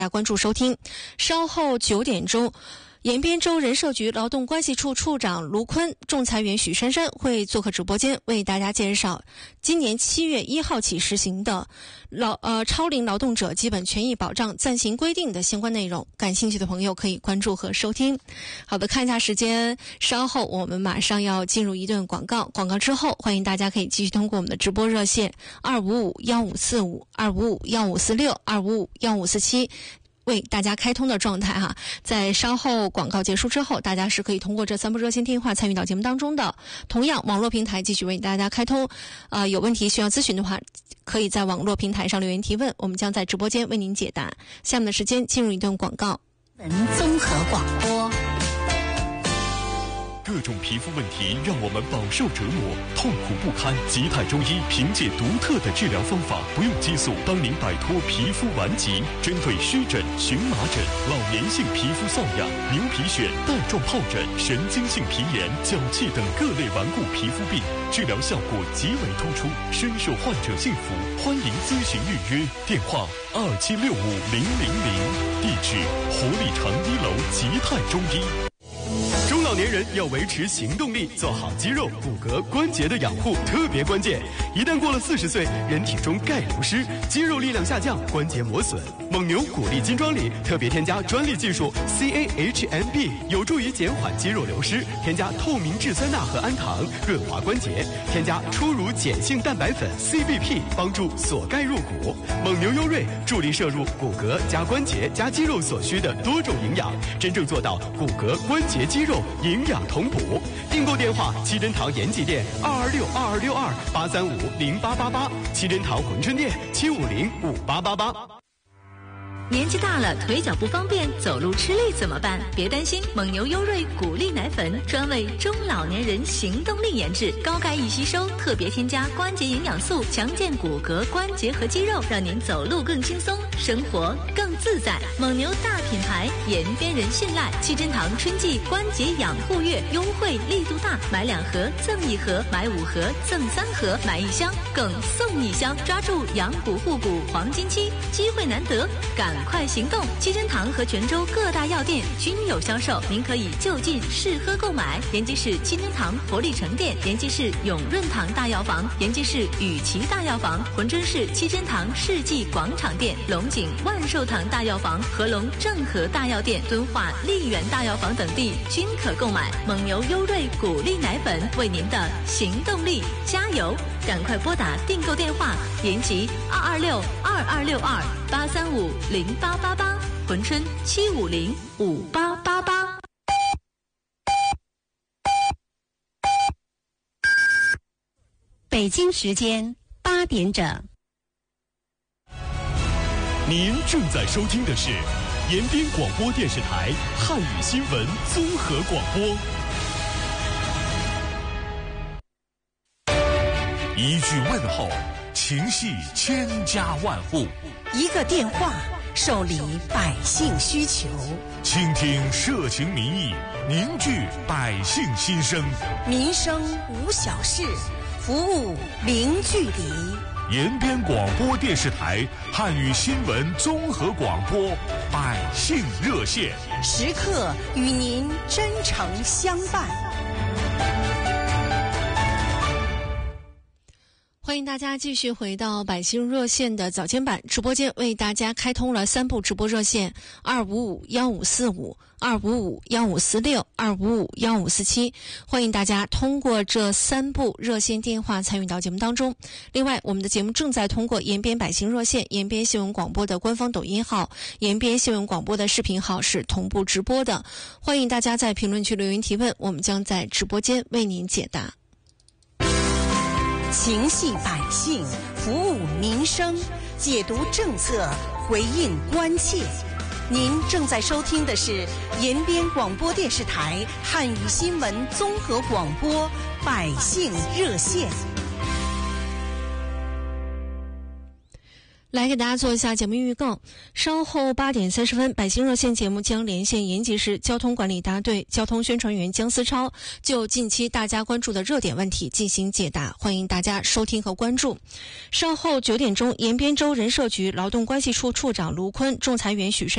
大家关注收听。稍后9点钟，延边州人社局劳动关系处处长卢坤、仲裁员许珊珊会做客直播间，为大家介绍今年7月1号起实行的超龄劳动者基本权益保障暂行规定的相关内容。感兴趣的朋友可以关注和收听。好的，看一下时间，稍后我们马上要进入一段广告。广告之后，欢迎大家可以继续通过我们的直播热线255-1545、255-1546、255-1547。为大家开通的状态哈，在稍后广告结束之后，大家是可以通过这3部热线电话参与到节目当中的。同样，网络平台继续为大家开通，有问题需要咨询的话，可以在网络平台上留言提问，我们将在直播间为您解答。下面的时间进入一段广告。 综合广播。 各种皮肤问题让我们饱受折磨，痛苦不堪。吉泰中医凭借独特的治疗方法，不用激素，帮您摆脱皮肤顽疾。针对湿疹、荨麻疹、老年性皮肤瘙痒、牛皮癣、带状疱疹、神经性皮炎、脚气等各类顽固皮肤病，治疗效果极为突出，深受患者信服。欢迎咨询预约，电话2765-000，地址活力城1楼吉泰中医。中老年人要维持行动力，做好肌肉、骨骼、关节的养护特别关键。一旦过了40岁，人体中钙流失，肌肉力量下降，关节磨损。蒙牛骨力金装里特别添加专利技术 CAHMB， 有助于减缓肌肉流失。添加透明质酸钠和氨糖，润滑关节。添加初乳碱性蛋白粉 CBP， 帮助锁钙入骨。蒙牛优瑞助力摄入骨骼加关节加肌肉所需的多种营养，真正做到骨骼、关节、肌肉营养同补。订购电话：七珍堂延吉店226-2262-835-0888，七珍堂珲春店750-5888。 年纪大了，腿脚不方便，走路吃力怎么办？别担心，蒙牛优瑞骨力奶粉专为中老年人行动力研制，高钙易吸收，特别添加关节营养素，强健骨骼、关节和肌肉，让您走路更轻松，生活更自在。蒙牛大品牌，延边人信赖。七珍堂春季关节养护月优惠力度大，买2盒赠1盒，买5盒赠3盒，买1箱更送1箱，抓住养骨护骨黄金期，机会难得，赶快行动！七珍堂和泉州各大药店均有销售，您可以就近试喝购买。延吉市七珍堂活力城店、延吉市永润堂大药房、延吉市雨琦大药房、珲春市七珍堂世纪广场店、龙井万寿堂大药房、合龙正和大药店、敦化丽园大药房等地均可购买。蒙牛优瑞骨力奶粉，为您的行动力加油！赶快拨打订购电话：延吉226-2262-835-0888，珲春750-5888。 北京时间8点整。 您正在收听的是延边广播电视台汉语新闻综合广播。一句问候，情系千家万户； 一个电话，受理百姓需求； 倾听社情民意，凝聚百姓心声。 民生无小事，服务零距离。 延边广播电视台汉语新闻综合广播百姓热线， 时刻与您真诚相伴。 欢迎大家继续回到百姓热线的早间版直播间，为大家开通了3部直播热线：255-1545、255-1546、255-1547。欢迎大家通过这3部热线电话参与到节目当中。另外，我们的节目正在通过延边百姓热线、延边新闻广播的官方抖音号、延边新闻广播的视频号是同步直播的。欢迎大家在评论区留言提问，我们将在直播间为您解答。 情系百姓，服务民生，解读政策，回应关切。您正在收听的是延边广播电视台汉语新闻综合广播百姓热线。 来给大家做一下节目预告。稍后8点30分，百姓热线节目将连线延吉市交通管理大队交通宣传员姜思超，就近期大家关注的热点问题进行解答，欢迎大家收听和关注。稍后9点钟，延边州人社局劳动关系处处长卢坤、仲裁员许